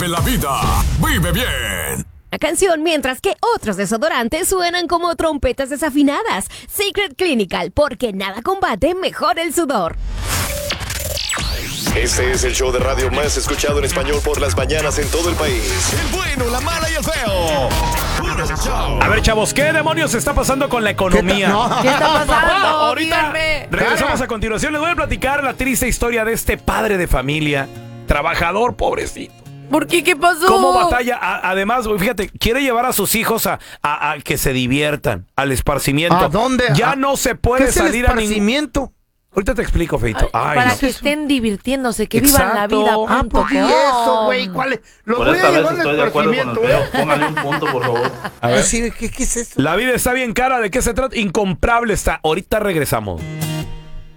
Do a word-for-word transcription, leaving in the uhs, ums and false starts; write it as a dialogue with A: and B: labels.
A: Vive la vida, vive bien.
B: La canción, mientras que otros desodorantes suenan como trompetas desafinadas. Secret Clinical, porque nada combate mejor el sudor.
C: Este es el show de radio más escuchado en español por las mañanas en todo el país.
A: El bueno, la mala y el feo. Puro show.
D: A ver, chavos, ¿qué demonios está pasando con la economía?
E: ¿Qué, no.
F: ¿Qué está pasando?
D: Ahorita
F: Díganme.
D: regresamos a continuación. Les voy a platicar la triste historia de este padre de familia, trabajador, pobrecito.
F: ¿Por qué? ¿Qué pasó?
D: ¿Cómo batalla? A- además, fíjate, quiere llevar a sus hijos a, a- a que se diviertan, al esparcimiento.
E: ¿A dónde?
D: Ya
E: ¿A-
D: no se
E: ¿Qué
D: puede
E: es el
D: salir a ningún...
E: esparcimiento?
D: Ahorita te explico, Feito. Ay,
F: Para
D: no.
F: que estén divirtiéndose, que vivan la
D: Exacto.
F: vida.
E: Ah,
F: punto
E: pues y
F: com.
E: eso, güey. ¿Cuál es? Lo
G: Por
E: voy
G: esta
E: a
G: vez
E: llevar al
G: estoy de acuerdo con el
E: esparcimiento,
G: feo. Póngale un punto, por favor.
D: A ver.
E: ¿eh? Sí, ¿qué, ¿Qué es eso?
D: La vida está bien cara. ¿De qué se trata? Incomparable está. Ahorita regresamos.